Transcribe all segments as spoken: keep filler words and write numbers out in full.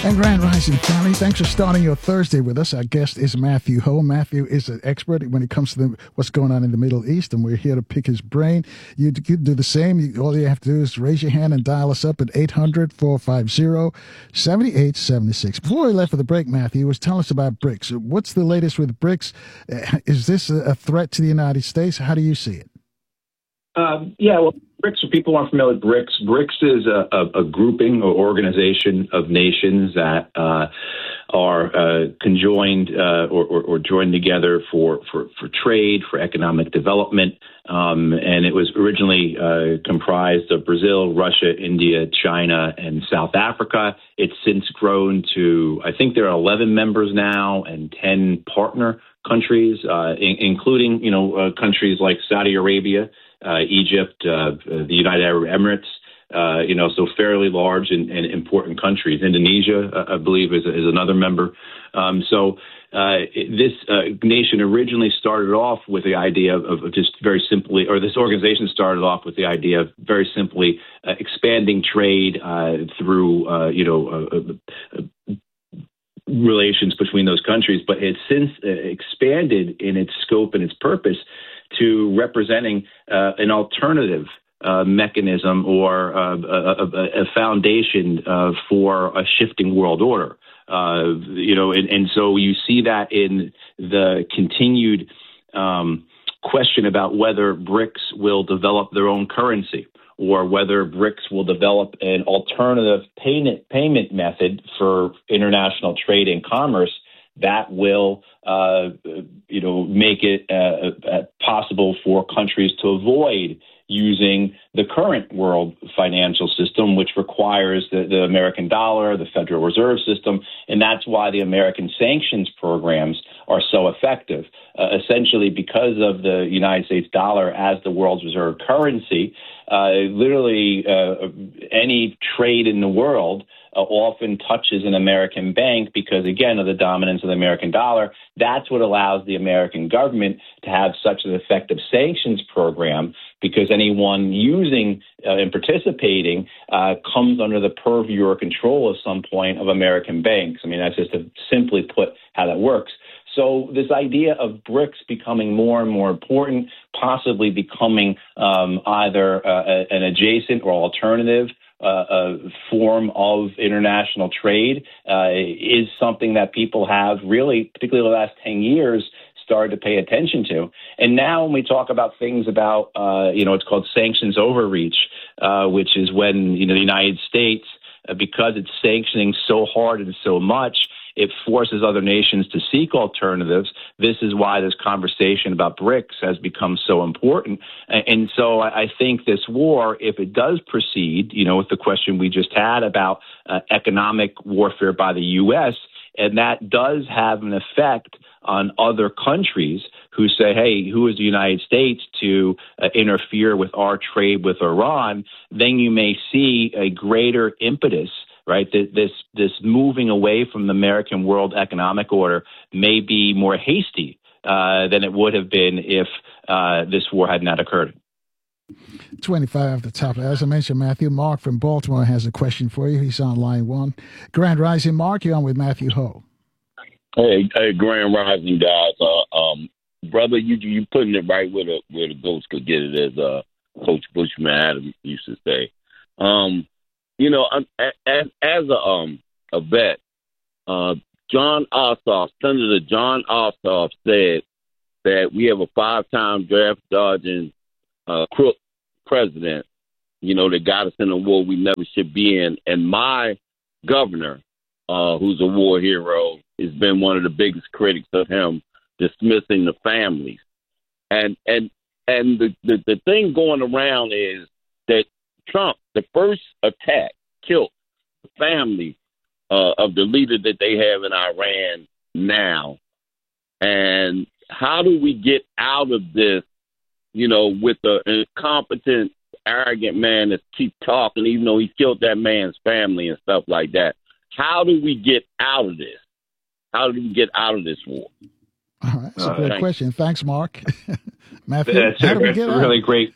And Grand Rising family, thanks for starting your Thursday with us. Our guest is Matthew Hoh. Matthew is an expert when it comes to the, what's going on in the Middle East, and we're here to pick his brain. You do the same. You, all you have to do is raise your hand and dial us up at eight hundred, four five zero, seven eight seven six. Before we left for the break, Matthew was telling us about BRICS. What's the latest with BRICS? Is this a threat to the United States? How do you see it? Um, yeah, well, BRICS, for people who aren't familiar with BRICS, BRICS is a, a, a grouping or organization of nations that uh, are uh, conjoined uh, or, or, or joined together for, for, for trade, for economic development. Um, and it was originally uh, comprised of Brazil, Russia, India, China, and South Africa. It's since grown to, I think there are eleven members now and ten partner countries, uh, in, including, you know, uh, countries like Saudi Arabia, Uh, Egypt, uh, the United Arab Emirates, uh, you know, so fairly large and, and important countries. Indonesia, uh, I believe, is, is another member. Um, so uh, this uh, nation originally started off with the idea of, of just very simply, or this organization started off with the idea of very simply uh, expanding trade uh, through, uh, you know, uh, uh, relations between those countries, but it's since uh, expanded in its scope and its purpose to representing uh, an alternative uh, mechanism or uh, a, a, a foundation uh, for a shifting world order. Uh, you know, and, and so you see that in the continued um, question about whether BRICS will develop their own currency or whether BRICS will develop an alternative payment payment method for international trade and commerce that will, uh, you know, make it uh, uh, possible for countries to avoid using the current world financial system, which requires the, the American dollar, the Federal Reserve System, and that's why the American sanctions programs are so effective. Uh, essentially, because of the United States dollar as the world's reserve currency, uh, literally uh, any trade in the world Uh, often touches an American bank because, again, of the dominance of the American dollar. That's what allows the American government to have such an effective sanctions program, because anyone using uh, and participating uh, comes under the purview or control at some point of American banks. I mean, that's just to simply put how that works. So this idea of BRICS becoming more and more important, possibly becoming um, either uh, an adjacent or alternative Uh, a form of international trade uh, is something that people have really, particularly the last ten years, started to pay attention to. And now when we talk about things about, uh, you know, it's called sanctions overreach, uh, which is when, you know, the United States, uh, because it's sanctioning so hard and so much, it forces other nations to seek alternatives. This is why this conversation about BRICS has become so important. And so I think this war, if it does proceed, you know, with the question we just had about uh, economic warfare by the U S, and that does have an effect on other countries who say, hey, who is the United States to uh, interfere with our trade with Iran, then you may see a greater impetus, right? This this moving away from the American world economic order may be more hasty uh, than it would have been if uh, this war had not occurred. twenty-five at the top. As I mentioned, Matthew, Mark from Baltimore has a question for you. He's on line one. Grand Rising, Mark, you're on with Matthew Hoh. Hey, hey, Grand Rising, guys. Uh, um, brother, you you putting it right where the where the ghost could get it, as uh, Coach Bushman Adams used to say. Um, You know, as, as a um a vet, uh, John Ossoff, Senator John Ossoff, said that we have a five-time draft dodging uh, crook president, you know, that got us in a war we never should be in. And my governor, uh, who's a war hero, has been one of the biggest critics of him, dismissing the families. And and and the, the, the thing going around is that Trump, the first attack, killed the family uh, of the leader that they have in Iran now. And how do we get out of this, you know, with the incompetent, arrogant man that keep talking, even though he killed that man's family and stuff like that? How do we get out of this? How do we get out of this war? All right, that's a uh, good thanks. question. Thanks, Mark. Matthew, that's how a, do we get a out? really great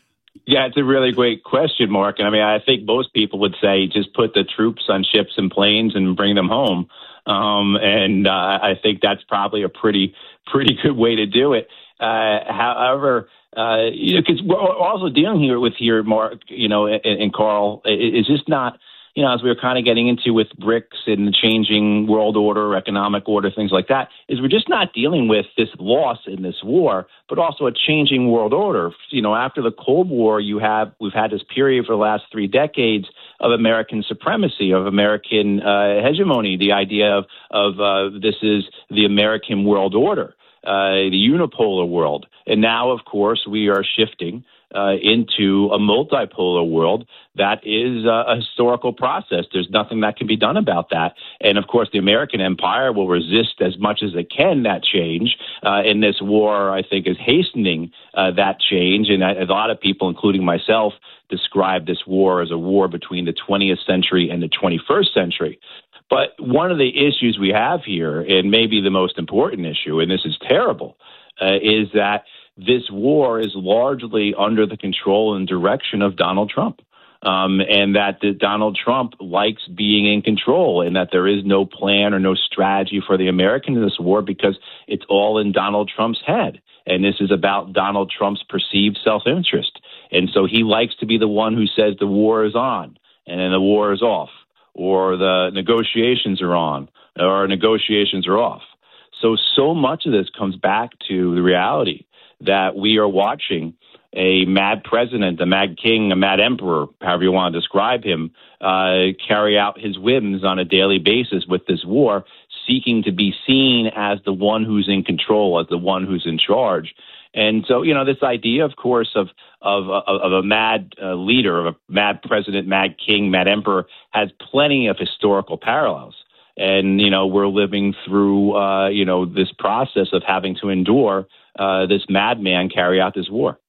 Yeah, it's a really great question, Mark. And I mean, I think most people would say just put the troops on ships and planes and bring them home. Um, and uh, I think that's probably a pretty, pretty good way to do it. Uh, however, uh, you know, because we're also dealing here with here, Mark, you know, and, and Carl, it's just not, you know, as we were kind of getting into with BRICS and the changing world order, economic order, things like that, is we're just not dealing with this loss in this war, but also a changing world order. You know, after the Cold War, you have we've had this period for the last three decades of American supremacy, of American uh, hegemony, the idea of, of uh, this is the American world order, uh, the unipolar world. And now, of course, we are shifting Uh, into a multipolar world that is uh, a historical process. There's nothing that can be done about that. And of course, the American empire will resist as much as it can that change. Uh, and this war, I think, is hastening uh, that change. And a lot of people, including myself, describe this war as a war between the twentieth century and the twenty-first century. But one of the issues we have here, and maybe the most important issue, and this is terrible, uh, is that this war is largely under the control and direction of Donald Trump, um, and that the, Donald Trump likes being in control, and that there is no plan or no strategy for the Americans in this war because it's all in Donald Trump's head. And this is about Donald Trump's perceived self-interest. And so he likes to be the one who says the war is on and then the war is off, or the negotiations are on or negotiations are off. So, so much of this comes back to the reality that we are watching a mad president, a mad king, a mad emperor, however you want to describe him, uh, carry out his whims on a daily basis with this war, seeking to be seen as the one who's in control, as the one who's in charge. And so, you know, this idea, of course, of of, of, of a mad uh, leader, of a mad president, mad king, mad emperor, has plenty of historical parallels. And, you know, we're living through, uh, you know, this process of having to endure uh, this madman carry out this war.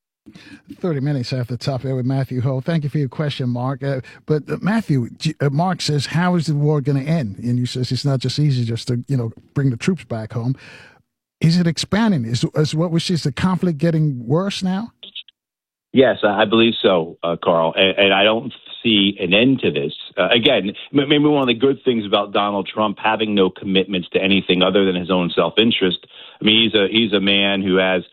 thirty minutes after the top here with Matthew Hoh. Thank you for your question, Mark. Uh, but uh, Matthew, uh, Mark says, how is the war going to end? And you says it's not just easy just to, you know, bring the troops back home. Is it expanding? Is, is what we see, is the conflict getting worse now? Yes, I believe so, uh, Carl. And, and I don't see an end to this. Uh, again, maybe one of the good things about Donald Trump having no commitments to anything other than his own self-interest. I mean, he's a he's a man who has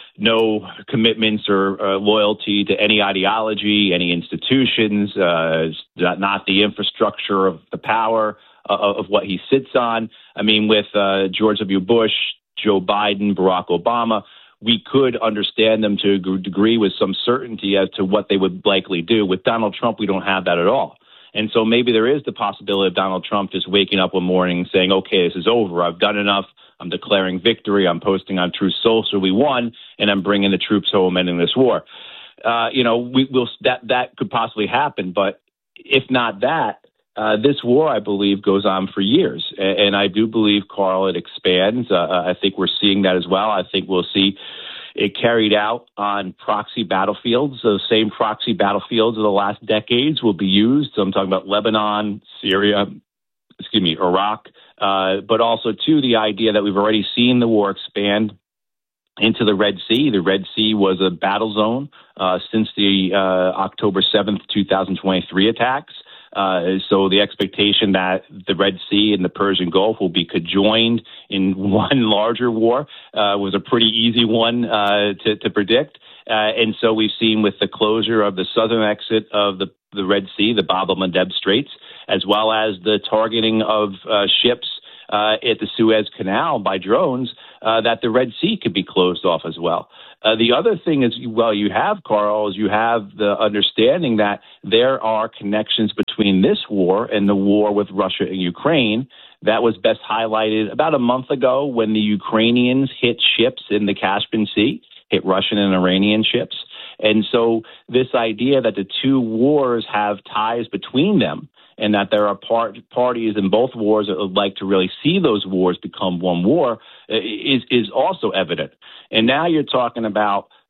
no commitments or uh, loyalty to any ideology, any institutions, uh, not the infrastructure of the power uh, of what he sits on. I mean, with uh, George W. Bush, Joe Biden, Barack Obama, we could understand them to a degree with some certainty as to what they would likely do. With Donald Trump, we don't have that at all. And so maybe there is the possibility of Donald Trump just waking up one morning and saying, okay, this is over. I've done enough. I'm declaring victory. I'm posting on Truth Social. We won, and I'm bringing the troops home, ending this war. Uh, you know, we will that that could possibly happen. But if not that, uh, this war, I believe, goes on for years. And, and I do believe, Carl, it expands. Uh, I think we're seeing that as well. I think we'll see it carried out on proxy battlefields. The same proxy battlefields of the last decades will be used. So I'm talking about Lebanon, Syria, excuse me, Iraq, uh, but also, too, the idea that we've already seen the war expand into the Red Sea. The Red Sea was a battle zone uh, since the uh, October seventh, twenty twenty-three attacks. Uh, so the expectation that the Red Sea and the Persian Gulf will be conjoined in one larger war uh, was a pretty easy one uh, to, to predict. Uh, and so we've seen with the closure of the southern exit of the, the Red Sea, the Bab el-Mandeb Straits, as well as the targeting of uh, ships uh, at the Suez Canal by drones, uh, that the Red Sea could be closed off as well. Uh, the other thing is, well, you have, Carl, is you have the understanding that there are connections between this war and the war with Russia and Ukraine. That was best highlighted about a month ago when the Ukrainians hit ships in the Caspian Sea, hit Russian and Iranian ships. And so this idea that the two wars have ties between them and that there are part, parties in both wars that would like to really see those wars become one war is, is also evident. And now you're talking about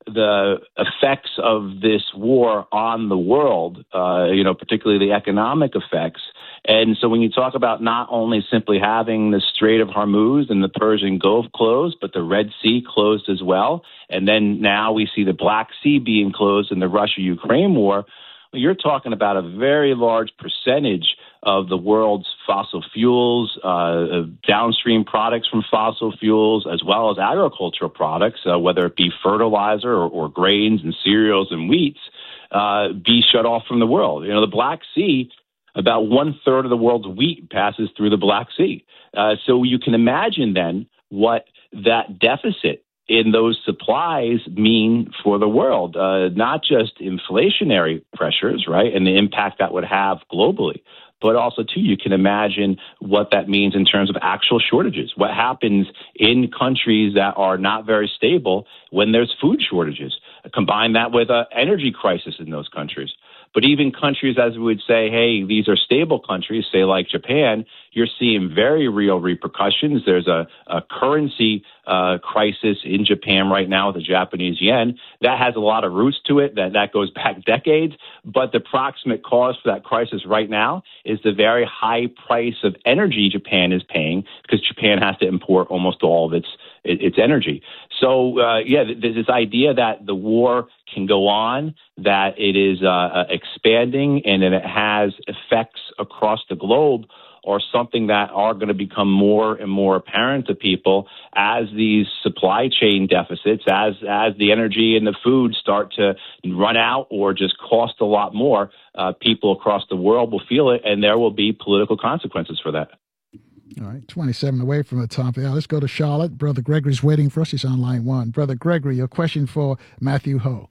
the effects of this war on the world, uh, you know, particularly the economic effects. And so when you talk about not only simply having the Strait of Hormuz and the Persian Gulf closed, but the Red Sea closed as well, and then now we see the Black Sea being closed in the Russia-Ukraine war, you're talking about a very large percentage of the world's fossil fuels, uh, downstream products from fossil fuels, as well as agricultural products, uh, whether it be fertilizer or, or grains and cereals and wheats, uh, be shut off from the world. You know, the Black Sea, about one third of the world's wheat passes through the Black Sea. Uh, so you can imagine then what that deficit in those supplies mean for the world, uh, not just inflationary pressures, right, and the impact that would have globally, but also, too, you can imagine what that means in terms of actual shortages. What happens in countries that are not very stable when there's food shortages? Combine that with an energy crisis in those countries. But even countries, as we would say, hey, these are stable countries, say like Japan, you're seeing very real repercussions. There's a, a currency uh, crisis in Japan right now with the Japanese yen. That has a lot of roots to it. That, that goes back decades. But the proximate cause for that crisis right now is the very high price of energy Japan is paying, because Japan has to import almost all of its its energy. So, uh, yeah, there's this idea that the war can go on, that it is uh, expanding, and that it has effects across the globe, or something that are going to become more and more apparent to people as these supply chain deficits, as as the energy and the food start to run out or just cost a lot more. Uh, people across the world will feel it, and there will be political consequences for that. All right, twenty-seven away from the top. Yeah, let's go to Charlotte. Brother Gregory's waiting for us. He's on line one. Brother Gregory, your question for Matthew Hoh.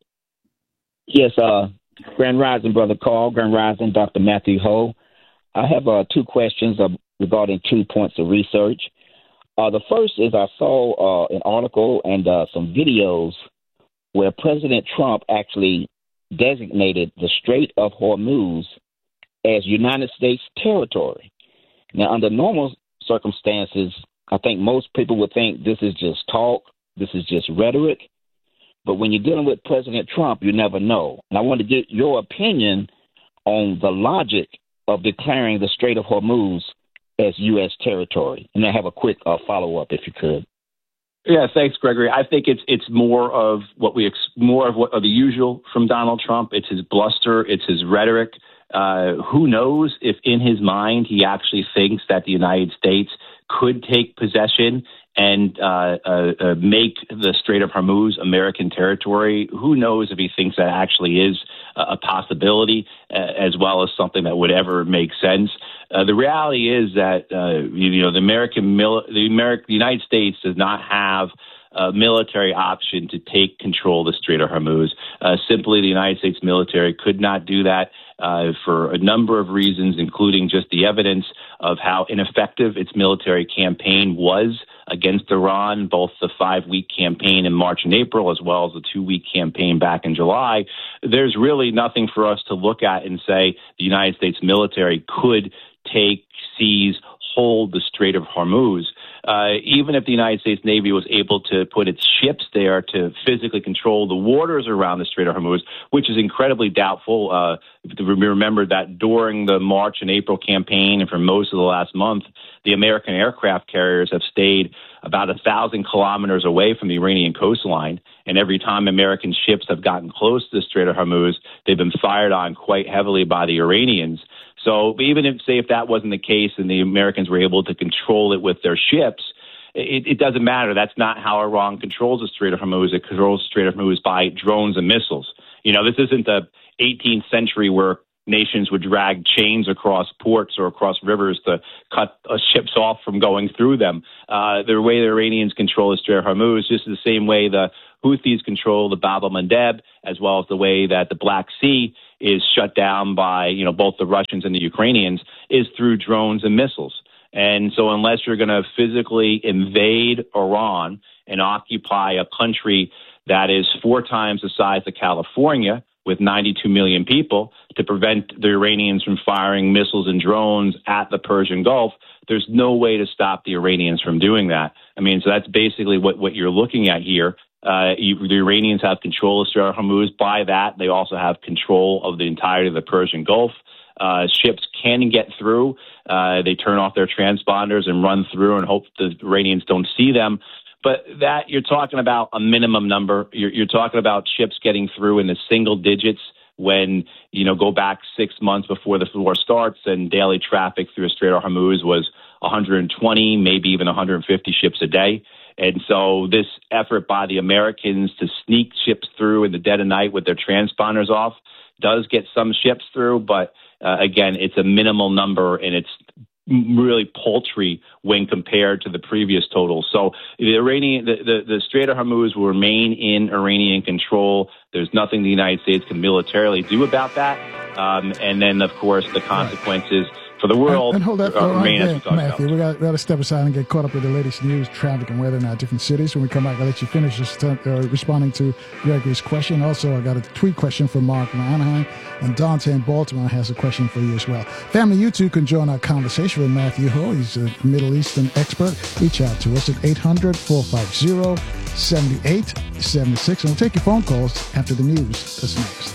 Yes, uh, Grand Rising, Brother Carl. Grand Rising, Doctor Matthew Hoh. I have uh, two questions uh, regarding two points of research. Uh, the first is I saw uh, an article and uh, some videos where President Trump actually designated the Strait of Hormuz as United States territory. Now, under normal circumstances, I think most people would think this is just talk, this is just rhetoric. But when you're dealing with President Trump, you never know. And I want to get your opinion on the logic of declaring the Strait of Hormuz as U S territory. And I have a quick uh, follow-up, if you could. Yeah, thanks, Gregory. I think it's it's more of what we ex- more of what of the usual from Donald Trump. It's his bluster, it's his rhetoric. Uh, who knows if in his mind he actually thinks that the United States could take possession and uh, uh, uh, make the Strait of Hormuz American territory. Who knows if he thinks that actually is a possibility, uh, as well as something that would ever make sense. Uh, the reality is that uh, you know the American mil- the American the United States does not have a military option to take control of the Strait of Hormuz. Uh, simply, the United States military could not do that uh, for a number of reasons, including just the evidence of how ineffective its military campaign was against Iran, both the five-week campaign in March and April, as well as the two-week campaign back in July. There's really nothing for us to look at and say the United States military could take, seize, hold the Strait of Hormuz. Uh, even if the United States Navy was able to put its ships there to physically control the waters around the Strait of Hormuz, which is incredibly doubtful. Uh, remember that during the March and April campaign and for most of the last month, the American aircraft carriers have stayed about a thousand kilometers away from the Iranian coastline. And every time American ships have gotten close to the Strait of Hormuz, they've been fired on quite heavily by the Iranians. So even if, say, if that wasn't the case and the Americans were able to control it with their ships, it, it doesn't matter. That's not how Iran controls the Strait of Hormuz. It controls the Strait of Hormuz by drones and missiles. You know, this isn't the eighteenth century where nations would drag chains across ports or across rivers to cut uh, ships off from going through them. Uh, the way the Iranians control the Strait of Hormuz is just the same way the Houthis control the Bab el-Mandeb, as well as the way that the Black Sea is shut down by, you know, both the Russians and the Ukrainians, is through drones and missiles. And so unless you're going to physically invade Iran and occupy a country that is four times the size of California with ninety-two million people to prevent the Iranians from firing missiles and drones at the Persian Gulf, there's no way to stop the Iranians from doing that. I mean, so that's basically what, what you're looking at here. Uh, you, the Iranians have control of Strait of Hormuz. By that, they also have control of the entirety of the Persian Gulf. Uh, ships can get through. Uh, they turn off their transponders and run through and hope the Iranians don't see them. But that you're talking about a minimum number. You're, you're talking about ships getting through in the single digits when, you know, go back six months before the war starts and daily traffic through the Strait of Hormuz was one hundred twenty, maybe even one hundred fifty ships a day. And so this effort by the Americans to sneak ships through in the dead of night with their transponders off does get some ships through, but Uh, again, it's a minimal number, and it's really paltry when compared to the previous total. So the Iranian, the, the, the Strait of Hormuz will remain in Iranian control. There's nothing the United States can militarily do about that. Um, and then, of course, the consequences for the world and, and hold that uh, remain right as there, we Matthew. We got, we got to step aside and get caught up with the latest news, traffic, and weather in our different cities. When we come back, I'll let you finish just, uh, responding to Gregory's question. Also, I got a tweet question from Mark in Anaheim, and Dante in Baltimore has a question for you as well. Family, you too can join our conversation with Matthew Ho. He's a Middle Eastern expert. Reach out to us at eight hundred, four five zero, seven eight seven six, and we'll take your phone calls after the news. That's next.